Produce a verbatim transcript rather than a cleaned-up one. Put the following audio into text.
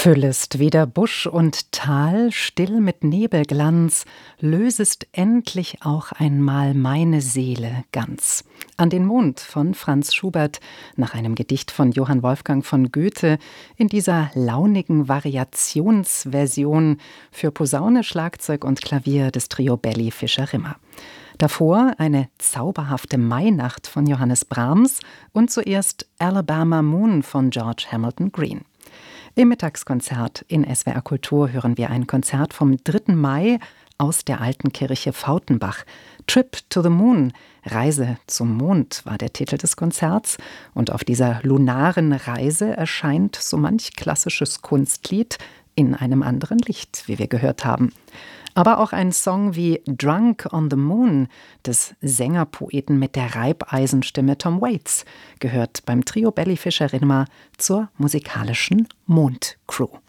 Füllest wieder Busch und Tal, still mit Nebelglanz, lösest endlich auch einmal meine Seele ganz. An den Mond von Franz Schubert, nach einem Gedicht von Johann Wolfgang von Goethe, in dieser launigen Variationsversion für Posaune, Schlagzeug und Klavier des Trio Belli Fischer-Rimmer. Davor eine zauberhafte Mainacht von Johannes Brahms und zuerst Alabama Moon von George Hamilton Green. Im Mittagskonzert in S W R Kultur hören wir ein Konzert vom dritten Mai aus der Alten Kirche Fautenbach. Trip to the Moon, Reise zum Mond, war der Titel des Konzerts. Und auf dieser lunaren Reise erscheint so manch klassisches Kunstlied in einem anderen Licht, wie wir gehört haben. Aber auch ein Song wie Drunk on the Moon des Sängerpoeten mit der Reibeisenstimme Tom Waits gehört beim Trio Belli Fischer-Rimmer zur musikalischen Mondcrew.